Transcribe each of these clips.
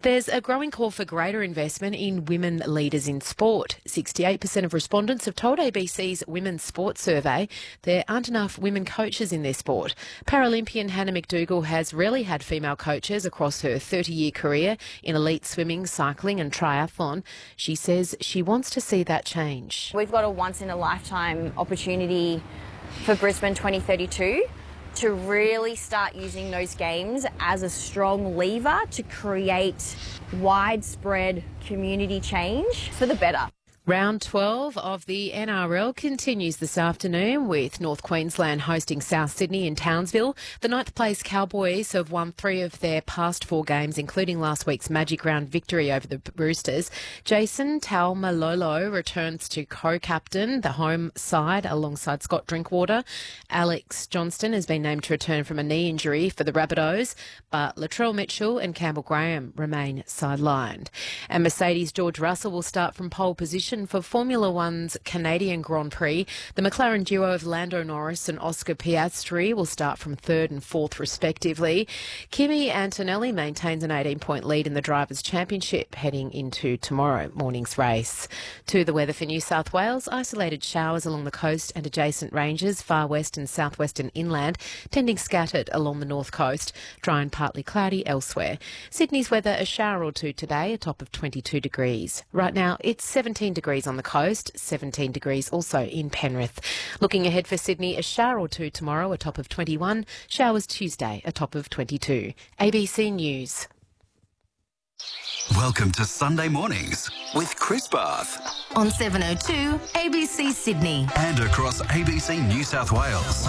There's a growing call for greater investment in women leaders in sport. 68% of respondents have told ABC's Women's Sports Survey there aren't enough women coaches in their sport. Paralympian Hannah McDougall has rarely had female coaches across her 30-year career in elite swimming, cycling and triathlon. She says she wants to see that change. We've got a once-in-a-lifetime opportunity for Brisbane 2032 to really start using those games as a strong lever to create widespread community change for the better. Round 12 of the NRL continues this afternoon with North Queensland hosting South Sydney in Townsville. The ninth place Cowboys have won 3 of their past 4 games, including last week's Magic Round victory over the Roosters. Jason Taumalolo returns to co-captain the home side alongside Scott Drinkwater. Alex Johnston has been named to return from a knee injury for the Rabbitohs, but Latrell Mitchell and Campbell Graham remain sidelined. And Mercedes' George Russell will start from pole position for Formula One's Canadian Grand Prix. The McLaren duo of Lando Norris and Oscar Piastri will start from 3rd and 4th respectively. Kimi Antonelli maintains an 18-point lead in the Drivers' Championship heading into tomorrow morning's race. To the weather for New South Wales, isolated showers along the coast and adjacent ranges, far west and southwestern inland, tending scattered along the north coast, dry and partly cloudy elsewhere. Sydney's weather, a shower or two today, a top of 22 degrees. Right now it's 17 degrees on the coast, 17 degrees also in Penrith. Looking ahead for Sydney, a shower or two tomorrow, a top of 21, showers Tuesday, a top of 22. ABC News. Welcome to Sunday Mornings with Chris Bath. On 702 ABC Sydney. And across ABC New South Wales.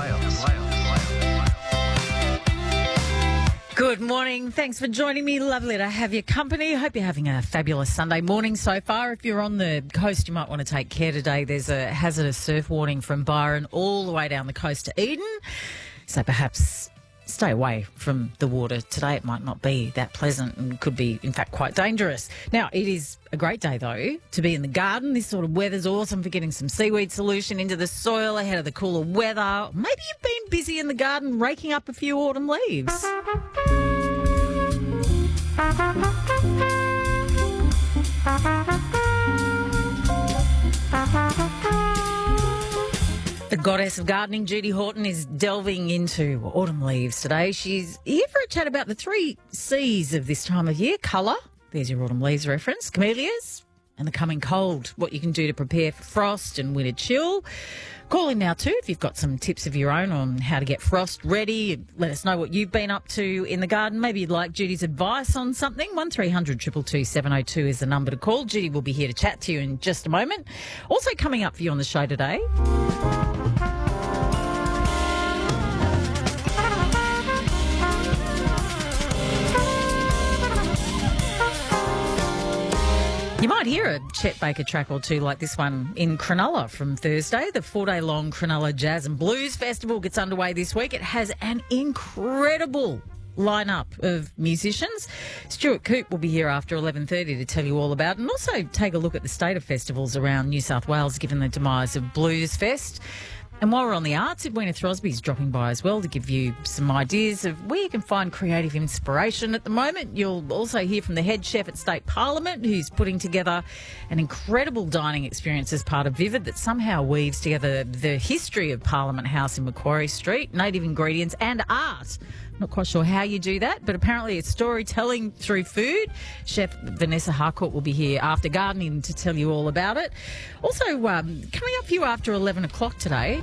Good morning. Thanks for joining me. Lovely to have your company. Hope you're having a fabulous Sunday morning so far. If you're on the coast, you might want to take care today. There's a hazardous surf warning from Byron all the way down the coast to Eden. So perhaps stay away from the water today. It might not be that pleasant and could be, in fact, quite dangerous. Now, it is a great day, though, to be in the garden. This sort of weather's awesome for getting some seaweed solution into the soil ahead of the cooler weather. Maybe you've been busy in the garden raking up a few autumn leaves. The goddess of gardening, Judy Horton, is delving into autumn leaves today. She's here for a chat about the 3 C's of this time of year. Colour, there's your autumn leaves reference, camellias, and the coming cold, what you can do to prepare for frost and winter chill. Call in now too if you've got some tips of your own on how to get frost ready. Let us know what you've been up to in the garden. Maybe you'd like Judy's advice on something. 1300 222 702 is the number to call. Judy will be here to chat to you in just a moment. Also coming up for you on the show today, you might hear a Chet Baker track or two like this one in Cronulla from Thursday. The 4-day-long Cronulla Jazz and Blues Festival gets underway this week. It has an incredible lineup of musicians. Stuart Coope will be here after 11:30 to tell you all about it, and also take a look at the state of festivals around New South Wales given the demise of Blues Fest. And while we're on the arts, Edwina Throsby's dropping by as well to give you some ideas of where you can find creative inspiration at the moment. You'll also hear from the head chef at State Parliament, who's putting together an incredible dining experience as part of Vivid that somehow weaves together the history of Parliament House in Macquarie Street, native ingredients and art. Not quite sure how you do that, but apparently it's storytelling through food. Chef Vanessa Harcourt will be here after gardening to tell you all about it. Also, coming up for you after 11 o'clock today,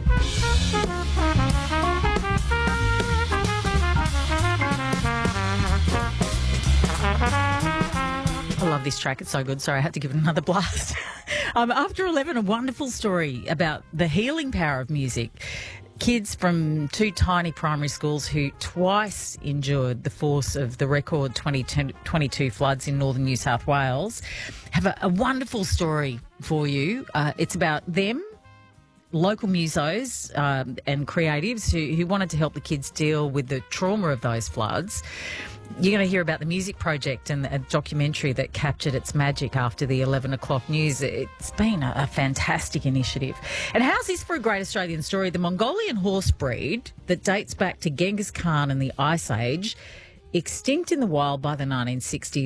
I love this track. It's so good. Sorry, I had to give it another blast. After 11, a wonderful story about the healing power of music. Kids from 2 tiny primary schools who twice endured the force of the record 2022 floods in northern New South Wales have a wonderful story for you. It's about them, local musos and creatives who wanted to help the kids deal with the trauma of those floods. You're going to hear about the music project and a documentary that captured its magic after the 11 o'clock news. It's been a fantastic initiative. And how's this for a great Australian story? The Mongolian horse breed that dates back to Genghis Khan and the Ice Age, extinct in the wild by the 1960s,